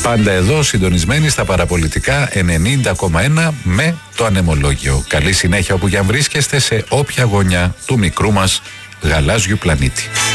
Πάντα εδώ συντονισμένοι στα παραπολιτικά 90,1 με το ανεμολόγιο. Καλή συνέχεια όπου και αν βρίσκεστε σε όποια γωνιά του μικρού μας γαλάζιου πλανήτη.